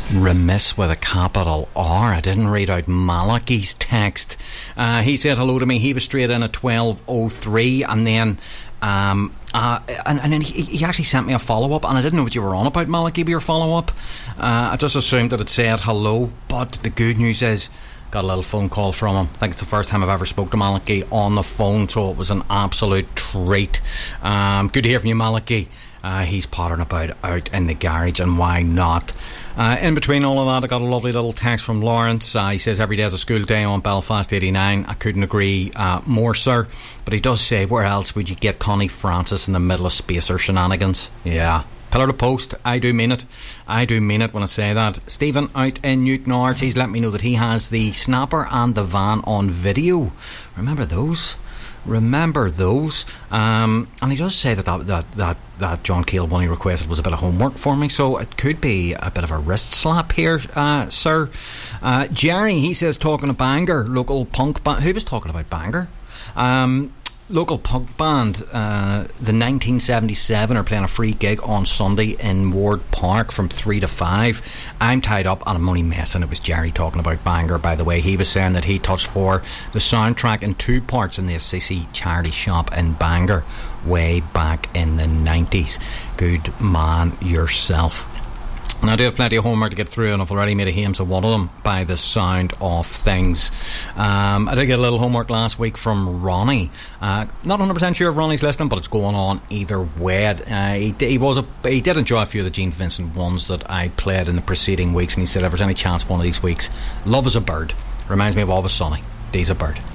Remiss with a capital R. I didn't read out Malachi's text. He said hello to me. He was straight in at 12:03, and then and then he actually sent me a follow-up, and I didn't know what you were on about, Malachi, with your follow-up. I just assumed that it said hello, but the good news is got a little phone call from him. I think it's the first time I've ever spoke to Malachi on the phone, so it was an absolute treat. Good to hear from you, Malachi. He's pottering about out in the garage, and why not? In between all of that, I got a lovely little text from Lawrence. He says every day is a school day on Belfast 89. I couldn't agree more, sir. But he does say, where else would you get Connie Francis in the middle of Spacer shenanigans? Yeah, pillar to post. I do mean it. I do mean it when I say that. Stephen out in Newtownards, he's let me know that he has the Snapper and the van on video. Remember those? And he does say that John Keel one he requested was a bit of homework for me, so it could be a bit of a wrist slap here, sir. Jerry, he says, talking of Bangor, local punk band. Who was talking about Bangor? Local punk band, the 1977 are playing a free gig on Sunday in Ward Park from 3 to 5. I'm tied up and I'm only messing. It was Jerry talking about Bangor, by the way. He was saying that he touched for the soundtrack in 2 parts in the Assisi charity shop in Bangor way back in the 90s. Good man yourself. And I do have plenty of homework to get through, and I've already made a hames of one of them by the sound of things. I did get a little homework last week from Ronnie. Not 100% sure if Ronnie's listening, but it's going on either way. He did enjoy a few of the Gene Vincent ones that I played in the preceding weeks, and he said if there's any chance one of these weeks, Love is a Bird reminds me of Always Sunny. D's a Bird.